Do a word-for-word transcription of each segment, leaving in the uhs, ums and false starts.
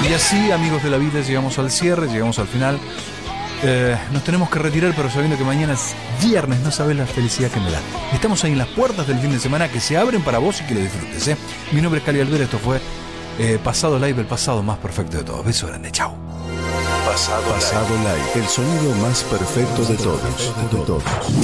Y así, amigos de la vida, llegamos al cierre, llegamos al final. Eh, nos tenemos que retirar, pero sabiendo que mañana es viernes, no sabes la felicidad que me da. Estamos ahí en las puertas del fin de semana que se abren para vos y que lo disfrutes, ¿eh? Mi nombre es Cali Alvera, esto fue eh, Pasado Live, el pasado más perfecto de todos. Beso grande, chao. Pasado, Pasado Live. Live, el sonido más perfecto de todos, de todos.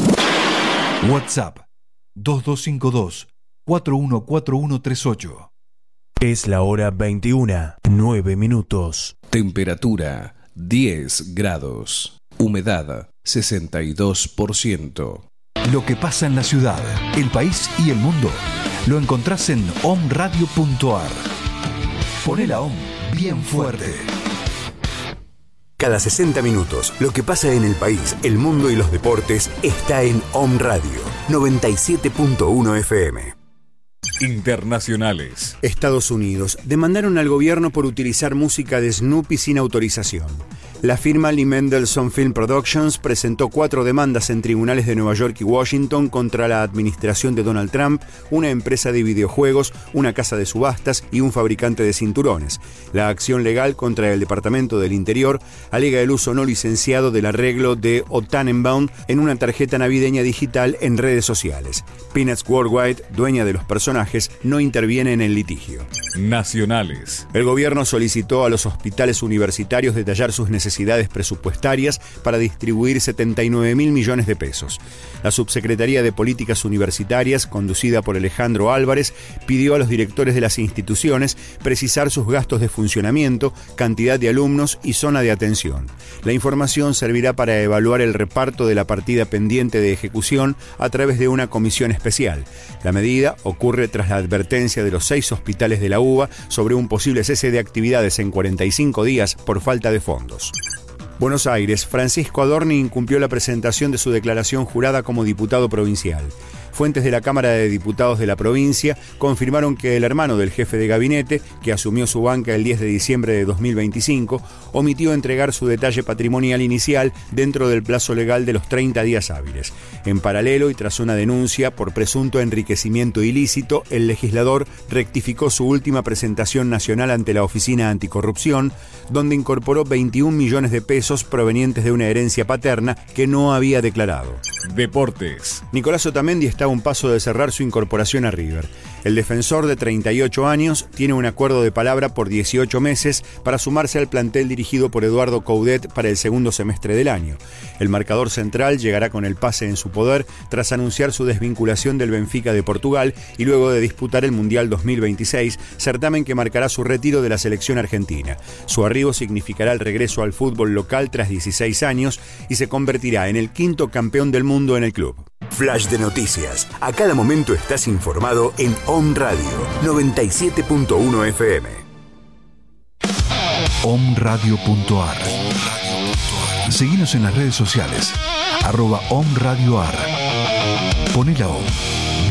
WhatsApp dos dos cinco dos, cuatro uno cuatro uno tres ocho. Es la hora veintiuna, nueve minutos. Temperatura diez grados. Humedad sesenta y dos por ciento. Lo que pasa en la ciudad, el país y el mundo lo encontrás en omradio punto ar. Poné la OM bien fuerte. Cada sesenta minutos, lo que pasa en el país, el mundo y los deportes está en Om Radio noventa y siete punto uno F M. Internacionales. Estados Unidos demandaron al gobierno por utilizar música de Snoopy sin autorización. La firma Lee Mendelssohn Film Productions presentó cuatro demandas en tribunales de Nueva York y Washington contra la administración de Donald Trump, una empresa de videojuegos, una casa de subastas y un fabricante de cinturones. La acción legal contra el Departamento del Interior alega el uso no licenciado del arreglo de O Tannenbaum en una tarjeta navideña digital en redes sociales. Peanuts Worldwide, dueña de los personajes, no interviene en el litigio. Nacionales. El gobierno solicitó a los hospitales universitarios detallar sus necesidades presupuestarias para distribuir setenta y nueve mil millones de pesos. La Subsecretaría de Políticas Universitarias, conducida por Alejandro Álvarez, pidió a los directores de las instituciones precisar sus gastos de funcionamiento, cantidad de alumnos y zona de atención. La información servirá para evaluar el reparto de la partida pendiente de ejecución a través de una comisión especial. La medida ocurre tras la advertencia de los seis hospitales de la U B A sobre un posible cese de actividades en cuarenta y cinco días por falta de fondos. Buenos Aires, Francisco Adorni incumplió la presentación de su declaración jurada como diputado provincial. Fuentes de la Cámara de Diputados de la provincia confirmaron que el hermano del jefe de gabinete, que asumió su banca el diez de diciembre de dos mil veinticinco, omitió entregar su detalle patrimonial inicial dentro del plazo legal de los treinta días hábiles. En paralelo y tras una denuncia por presunto enriquecimiento ilícito, el legislador rectificó su última presentación nacional ante la Oficina Anticorrupción, donde incorporó veintiún millones de pesos provenientes de una herencia paterna que no había declarado. Deportes. Nicolás Otamendi está a un paso de cerrar su incorporación a River. El defensor de treinta y ocho años tiene un acuerdo de palabra por dieciocho meses para sumarse al plantel dirigido por Eduardo Coudet para el segundo semestre del año. El marcador central llegará con el pase en su poder tras anunciar su desvinculación del Benfica de Portugal y luego de disputar el Mundial dos mil veintiséis, certamen que marcará su retiro de la selección argentina. Su arribo significará el regreso al fútbol local tras dieciséis años y se convertirá en el quinto campeón del mundo en el club. Flash de noticias. A cada momento estás informado en Om Radio noventa y siete punto uno F M. omradio punto ar. Seguinos en las redes sociales. Arroba omradioar. Poné la OM.